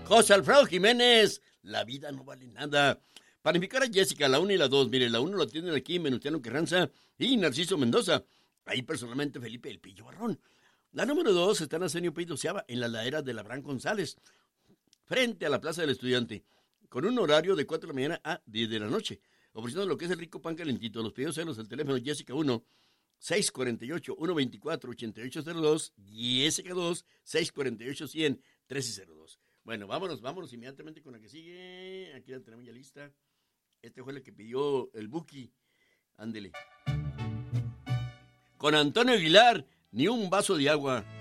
José Alfredo Jiménez, la vida no vale nada. Para invitar a Jessica, la 1 y la 2, mire, la 1 lo tienen aquí Venustiano Carranza y Narciso Mendoza. Ahí personalmente Felipe El Pillo Barrón. La número 2 está en Arsenio Pey Doceava, en la ladera de Abraham González, frente a la Plaza del Estudiante, con un horario de 4 de la mañana a 10 de la noche, ofreciendo lo que es el rico pan calentito. Los pedidos celos, el teléfono Jessica 1, 648-124-8802, Jessica 2, 648-100-1302. Bueno, vámonos inmediatamente con la que sigue. Aquí la tenemos ya lista. Este fue el que pidió el Buki. Ándele. Con Antonio Aguilar, ni un vaso de agua.